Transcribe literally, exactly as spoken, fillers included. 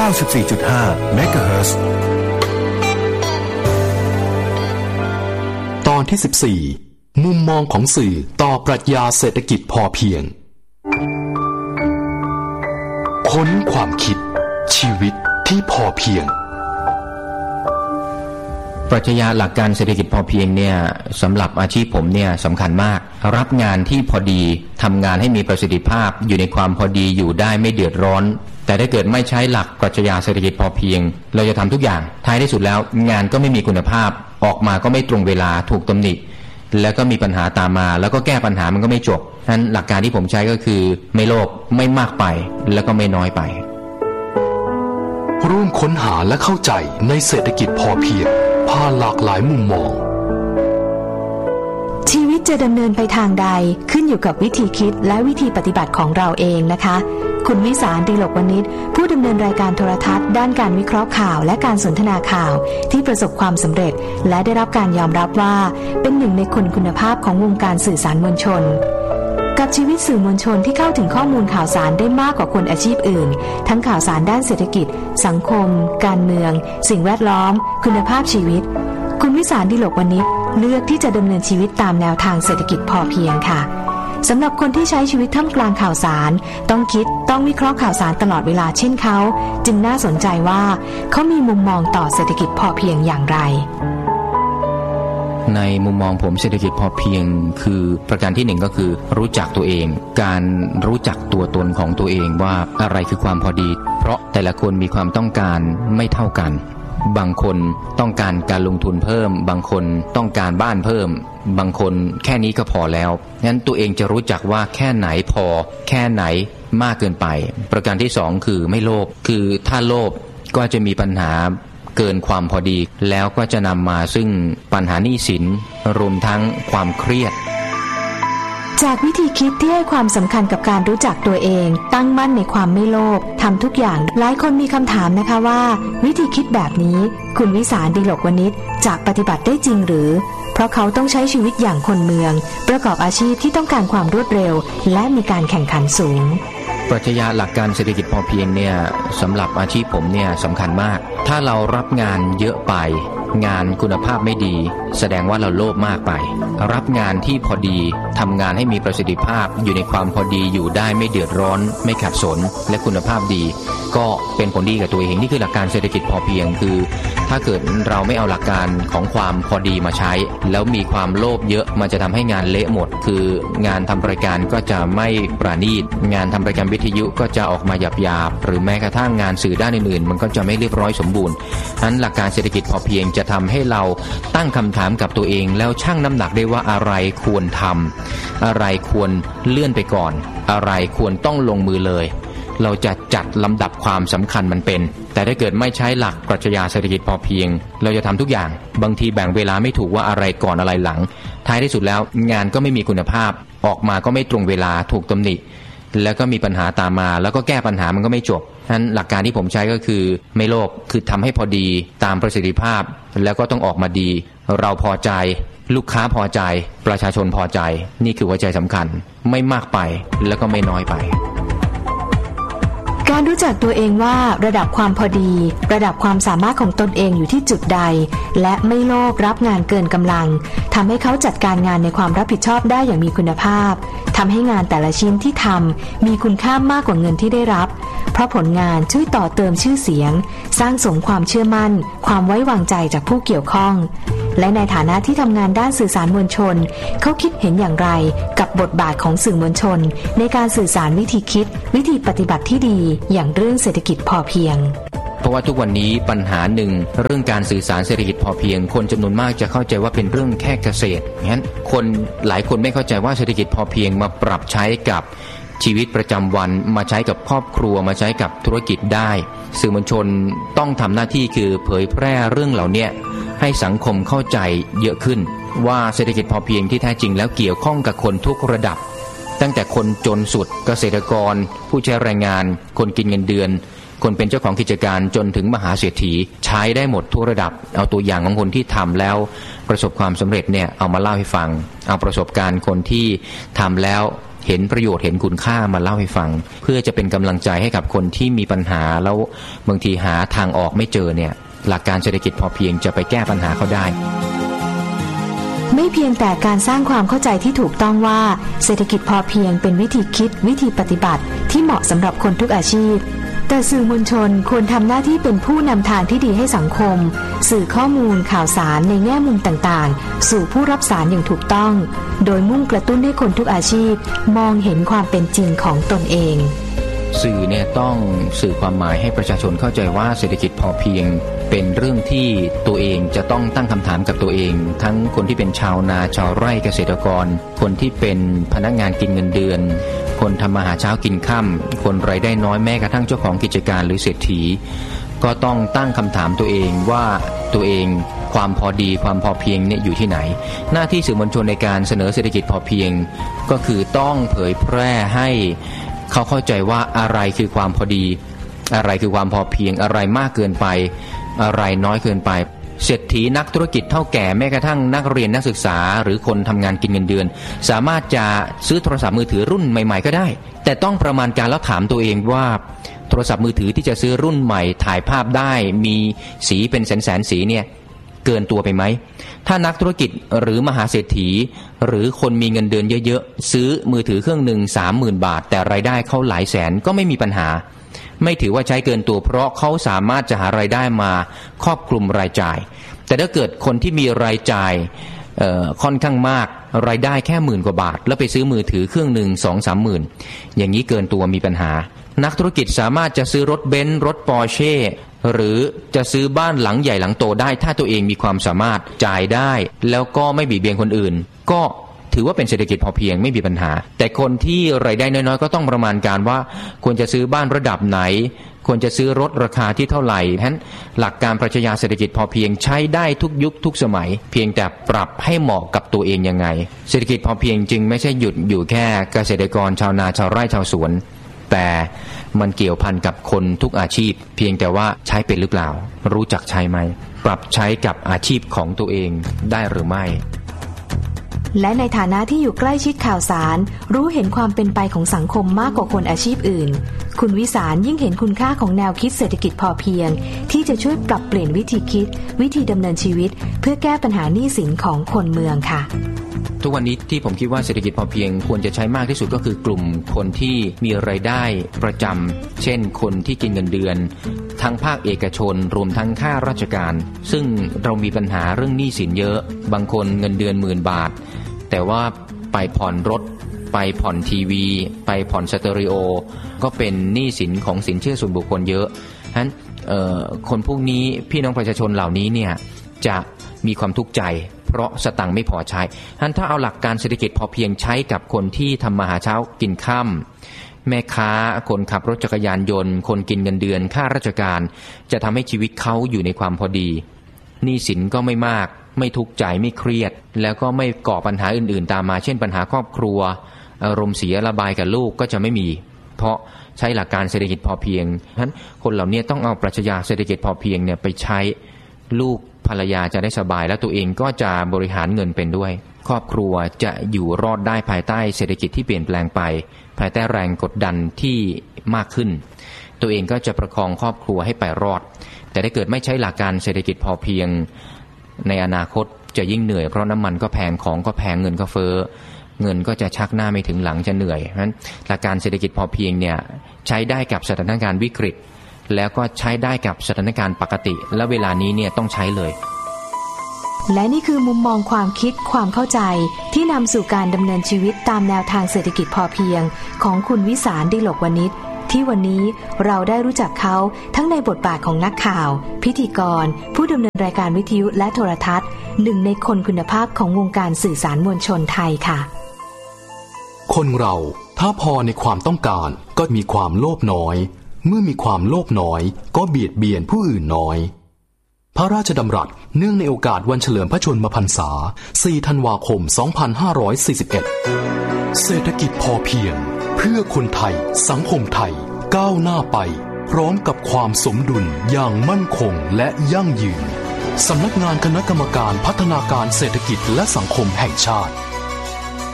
าสิบสี่จุดห้า เมกะเฮิรตซ์ตอนที่สิบสี่มุมมองของสื่อต่อปรัชญาเศรษฐกิจพอเพียงค้นความคิดชีวิตที่พอเพียงปรัชญาหลักการเศรษฐกิจพอเพียงเนี่ยสำหรับอาชีพผมเนี่ยสำคัญมากรับงานที่พอดีทำงานให้มีประสิทธิภาพอยู่ในความพอดีอยู่ได้ไม่เดือดร้อนแต่ถ้าเกิดไม่ใช้หลักปรัชญาเศรษฐกิจพอเพียงเราจะทำทุกอย่างท้ายที่สุดแล้วงานก็ไม่มีคุณภาพออกมาก็ไม่ตรงเวลาถูกตำหนิแล้วก็มีปัญหาตามมาแล้วก็แก้ปัญหามันก็ไม่จบฉะนั้นหลักการที่ผมใช้ก็คือไม่โลภไม่มากไปแล้วก็ไม่น้อยไปร่วมค้นหาและเข้าใจในเศรษฐกิจพอเพียงผ่านหลากหลายมุมมองชีวิตจะดำเนินไปทางใดขึ้นอยู่กับวิธีคิดและวิธีปฏิบัติของเราเองนะคะคุณวิสาร ดิลกวณิชผู้ดำเนินรายการโทรทัศน์ด้านการวิเคราะห์ข่าวและการสนทนาข่าวที่ประสบความสำเร็จและได้รับการยอมรับว่าเป็นหนึ่งในคนคุณภาพของวงการสื่อสารมวลชนกับชีวิตสื่อมวลชนที่เข้าถึงข้อมูลข่าวสารได้มากกว่าคนอาชีพอื่นทั้งข่าวสารด้านเศรษฐกิจสังคมการเมืองสิ่งแวดล้อมคุณภาพชีวิตคุณวิสาร ดิลกวณิชเลือกที่จะดำเนินชีวิตตามแนวทางเศรษฐกิจพอเพียงค่ะสำหรับคนที่ใช้ชีวิตท่ามกลางข่าวสารต้องคิดต้องวิเคราะห์ข่าวสารตลอดเวลาเช่นเขาจึงน่าสนใจว่าเขามีมุมมองต่อเศรษฐกิจพอเพียงอย่างไรในมุมมองผมเศรษฐกิจพอเพียงคือประการที่หนึ่งก็คือรู้จักตัวเองการรู้จักตัวตนของตัวเองว่าอะไรคือความพอดีเพราะแต่ละคนมีความต้องการไม่เท่ากันบางคนต้องการการลงทุนเพิ่มบางคนต้องการบ้านเพิ่มบางคนแค่นี้ก็พอแล้วงั้นตัวเองจะรู้จักว่าแค่ไหนพอแค่ไหนมากเกินไปประการที่สองคือไม่โลภคือถ้าโลภก็จะมีปัญหาเกินความพอดีแล้วก็จะนำมาซึ่งปัญหาหนี้สินรวมทั้งความเครียดจากวิธีคิดที่ให้ความสำคัญกับการรู้จักตัวเองตั้งมั่นในความไม่โลภทำทุกอย่างหลายคนมีคำถามนะคะว่าวิธีคิดแบบนี้คุณวิสาร ดิลกวณิชจะปฏิบัติได้จริงหรือเพราะเขาต้องใช้ชีวิตอย่างคนเมืองประกอบอาชีพที่ต้องการความรวดเร็วและมีการแข่งขันสูงปรัชญาหลักการเศรษฐกิจพอเพียงเนี่ยสำหรับอาชีพผมเนี่ยสำคัญมากถ้าเรารับงานเยอะไปงานคุณภาพไม่ดีแสดงว่าเราโลภมากไปรับงานที่พอดีทำงานให้มีประสิทธิภาพอยู่ในความพอดีอยู่ได้ไม่เดือดร้อนไม่ขัดสนและคุณภาพดีก็เป็นผลดีกับตัวเองนี่คือหลักการเศรษฐกิจพอเพียงคือถ้าเกิดเราไม่เอาหลักการของความพอดีมาใช้แล้วมีความโลภเยอะมันจะทำให้งานเละหมดคืองานทำรายการก็จะไม่ประณีตงานทำรายการวิทยุก็จะออกมาหยาบๆหรือแม้กระทั่งงานสื่อด้านอื่นๆมันก็จะไม่เรียบร้อยสมบูรณ์ฉะนั้นหลักการเศรษฐกิจพอเพียงจะทำให้เราตั้งคำถามกับตัวเองแล้วชั่งน้ำหนักได้ว่าอะไรควรทำอะไรควรเลื่อนไปก่อนอะไรควรต้องลงมือเลยเราจะจัดลำดับความสำคัญมันเป็นแต่ถ้าเกิดไม่ใช้หลักปรัชญาเศรษฐกิจพอเพียงเราจะทำทุกอย่างบางทีแบ่งเวลาไม่ถูกว่าอะไรก่อนอะไรหลังท้ายที่สุดแล้วงานก็ไม่มีคุณภาพออกมาก็ไม่ตรงเวลาถูกตำหนิแล้วก็มีปัญหาตามมาแล้วก็แก้ปัญหามันก็ไม่จบฉะนั้นหลักการที่ผมใช้ก็คือไม่โลภคือทำให้พอดีตามประสิทธิภาพแล้วก็ต้องออกมาดีเราพอใจลูกค้าพอใจประชาชนพอใจนี่คือหัวใจสำคัญไม่มากไปแล้วก็ไม่น้อยไปการรู้จักตัวเองว่าระดับความพอดีระดับความสามารถของตนเองอยู่ที่จุดใดและไม่โลภรับงานเกินกำลังทำให้เขาจัดการงานในความรับผิดชอบได้อย่างมีคุณภาพทำให้งานแต่ละชิ้นที่ทำมีคุณค่ามากกว่าเงินที่ได้รับเพราะผลงานช่วยต่อเติมชื่อเสียงสร้างสมความเชื่อมั่นความไว้วางใจจากผู้เกี่ยวข้องและในฐานะที่ทำงานด้านสื่อสารมวลชนเขาคิดเห็นอย่างไรกับบทบาทของสื่อมวลชนในการสื่อสารวิธีคิดวิธีปฏิบัติที่ดีอย่างเรื่องเศรษฐกิจพอเพียงเพราะว่าทุกวันนี้ปัญหาหนึ่งเรื่องการสื่อสารเศรษฐกิจพอเพียงคนจำนวนมากจะเข้าใจว่าเป็นเรื่องแค่เกษตรงั้นคนหลายคนไม่เข้าใจว่าเศรษฐกิจพอเพียงมาปรับใช้กับชีวิตประจำวันมาใช้กับครอบครัวมาใช้กับธุรกิจได้สื่อมวลชนต้องทำหน้าที่คือเผยแพร่เรื่องเหล่านี้ให้สังคมเข้าใจเยอะขึ้นว่าเศรษฐกิจพอเพียงที่แท้จริงแล้วเกี่ยวข้องกับคนทุกระดับตั้งแต่คนจนสุดเกษตรกรผู้ใช้แรงงานคนกินเงินเดือนคนเป็นเจ้าของกิจการจนถึงมหาเศรษฐีใช้ได้หมดทุกระดับเอาตัวอย่างของคนที่ทำแล้วประสบความสำเร็จเนี่ยเอามาเล่าให้ฟังเอาประสบการณ์คนที่ทำแล้วเห็นประโยชน์เห็นคุณค่ามาเล่าให้ฟังเพื่อจะเป็นกำลังใจให้กับคนที่มีปัญหาแล้วบางทีหาทางออกไม่เจอเนี่ยหลักการเศรษฐกิจพอเพียงจะไปแก้ปัญหาเขาได้ไม่เพียงแต่การสร้างความเข้าใจที่ถูกต้องว่าเศรษฐกิจพอเพียงเป็นวิธีคิดวิธีปฏิบัติที่เหมาะสำหรับคนทุกอาชีพแต่สื่อมวลชนควรทำหน้าที่เป็นผู้นำทางที่ดีให้สังคมสื่อข้อมูลข่าวสารในแง่มุมต่างๆสู่ผู้รับสารอย่างถูกต้องโดยมุ่งกระตุ้นให้คนทุกอาชีพมองเห็นความเป็นจริงของตนเองสื่อเนี่ยต้องสื่อความหมายให้ประชาชนเข้าใจว่าเศรษฐกิจพอเพียงเป็นเรื่องที่ตัวเองจะต้องตั้งคำถามกับตัวเองทั้งคนที่เป็นชาวนาชาวไร่เกษตรกรคนที่เป็นพนักงานกินเงินเดือนคนทำมาหาเช้ากินค่ำคนรายได้น้อยแม้กระทั่งเจ้าของกิจการหรือเศรษฐีก็ต้องตั้งคำถามตัวเองว่าตัวเองความพอดีความพอเพียงเนี่ยอยู่ที่ไหนหน้าที่สื่อมวลชนในการเสนอเศรษฐกิจพอเพียงก็คือต้องเผยแพร่ให้เขาเข้าใจว่าอะไรคือความพอดีอะไรคือความพอเพียงอะไรมากเกินไปอะไรน้อยเกินไปเศรษฐีนักธุรกิจเฒ่าแก่แม้กระทั่งนักเรียนนักศึกษาหรือคนทำงานกินเงินเดือนสามารถจะซื้อโทรศัพท์มือถือรุ่นใหม่ๆก็ได้แต่ต้องประมาณการแล้วถามตัวเองว่าโทรศัพท์มือถือที่จะซื้อรุ่นใหม่ถ่ายภาพได้มีสีเป็นแสนๆสีเนี่ยเกินตัวไปไหมถ้านักธุรกิจหรือมหาเศรษฐีหรือคนมีเงินเดือนเยอะๆซื้อมือถือเครื่องหนึ่ง สามหมื่น บาทแต่รายได้เขาหลายแสนก็ไม่มีปัญหาไม่ถือว่าใช้เกินตัวเพราะเขาสามารถจะหารายได้มาครอบคลุมรายจ่ายแต่ถ้าเกิดคนที่มีรายจ่ายค่อนข้างมากรายได้แค่หมื่นกว่าบาทแล้วไปซื้อมือถือเครื่องหนึ่ง สองสามหมื่นอย่างนี้เกินตัวมีปัญหานักธุรกิจสามารถจะซื้อรถเบนซ์รถปอร์เช่หรือจะซื้อบ้านหลังใหญ่หลังโตได้ถ้าตัวเองมีความสามารถจ่ายได้แล้วก็ไม่บีบเบียนคนอื่นก็ถือว่าเป็นเศรษฐกิจพอเพียงไม่มีปัญหาแต่คนที่รายได้น้อยๆก็ต้องประมาณการว่าควรจะซื้อบ้านระดับไหนควรจะซื้อรถราคาที่เท่าไหร่ฉะนั้นหลักการปรัชญาเศรษฐกิจพอเพียงใช้ได้ทุกยุคทุกสมัยเพียงแต่ปรับให้เหมาะกับตัวเองยังไงเศรษฐกิจพอเพียงจึงไม่ใช่หยุดอยู่แค่เกษตรกรชาวนาชาวไร่ชาวสวนแต่มันเกี่ยวพันกับคนทุกอาชีพเพียงแต่ว่าใช้เป็นหรือเปล่ารู้จักใช้ไหมปรับใช้กับอาชีพของตัวเองได้หรือไม่และในฐานะที่อยู่ใกล้ชิดข่าวสารรู้เห็นความเป็นไปของสังคมมากกว่าคนอาชีพอื่นคุณวิสารยิ่งเห็นคุณค่าของแนวคิดเศรษฐกิจพอเพียงที่จะช่วยปรับเปลี่ยนวิธีคิดวิธีดำเนินชีวิตเพื่อแก้ปัญหาหนี้สินของคนเมืองค่ะทุกวันนี้ที่ผมคิดว่าเศรษฐกิจพอเพียงควรจะใช้มากที่สุดก็คือกลุ่มคนที่มีรายได้ประจำเช่นคนที่กินเงินเดือนทั้งภาคเอกชนรวมทั้งข้าราชการซึ่งเรามีปัญหาเรื่องหนี้สินเยอะบางคนเงินเดือนหมื่นบาทแต่ว่าไปผ่อนรถไปผ่อนทีวีไปผ่อนสเตอริโอก็เป็นหนี้สินของสินเชื่อส่วนบุคคลเยอะฉะนั้นคนพวกนี้พี่น้องประชาชนเหล่านี้เนี่ยจะมีความทุกข์ใจเพราะสตังค์ไม่พอใช้ฉะนั้นถ้าเอาหลักการเศรษฐกิจพอเพียงใช้กับคนที่ทำมาหาเช้ากินค่ำแม่ค้าคนขับรถจักรยานยนต์คนกินเงินเดือนข้าราชการจะทำให้ชีวิตเขาอยู่ในความพอดีหนี้สินก็ไม่มากไม่ทุกข์ใจไม่เครียดแล้วก็ไม่ก่อปัญหาอื่นๆตามมาเช่นปัญหาครอบครัวอารมณ์เสียระบายกับลูกก็จะไม่มีเพราะใช้หลักการเศรษฐกิจพอเพียงฉะนั้นคนเหล่านี้ต้องเอาปรัชญาเศรษฐกิจพอเพียงเนี่ยไปใช้ลูกภรรยาจะได้สบายและตัวเองก็จะบริหารเงินเป็นด้วยครอบครัวจะอยู่รอดได้ภายใต้เศรษฐกิจที่เปลี่ยนแปลงไปภายใต้แรงกดดันที่มากขึ้นตัวเองก็จะประคองครอบครัวให้ไปรอดแต่ถ้าเกิดไม่ใช้หลักการเศรษฐกิจพอเพียงในอนาคตจะยิ่งเหนื่อยเพราะน้ำมันก็แพงของก็แพงเงินก็เฟ้อเงินก็จะชักหน้าไม่ถึงหลังจะเหนื่อยเพราะฉะนั้นหลักการเศรษฐกิจพอเพียงเนี่ยใช้ได้กับสถานการณ์วิกฤตแล้วก็ใช้ได้กับสถานการณ์ปกติและเวลานี้เนี่ยต้องใช้เลยและนี่คือมุมมองความคิดความเข้าใจที่นำสู่การดำเนินชีวิตตามแนวทางเศรษฐกิจพอเพียงของคุณวิสารดิลกวณิชที่วันนี้เราได้รู้จักเขาทั้งในบทบาทของนักข่าวพิธีกรผู้ดำเนินรายการวิทยุและโทรทัศน์หนึ่งในคนคุณภาพของวงการสื่อสารมวลชนไทยค่ะคนเราถ้าพอในความต้องการก็มีความโลภน้อยเมื่อมีความโลภน้อยก็เบียดเบียนผู้อื่นน้อยพระราชดำรัสเนื่องในโอกาสวันเฉลิมพระชนมพรรษาสี่ธันวาคมสองพันห้าร้อยสี่สิบเอ็ดเศรษฐกิจพอเพียงเพื่อคนไทยสังคมไทยก้าวหน้าไปพร้อมกับความสมดุลอย่างมั่นคงและยั่งยืนสำนักงานคณะกรรมการพัฒนาการเศรษฐกิจและสังคมแห่งชาติ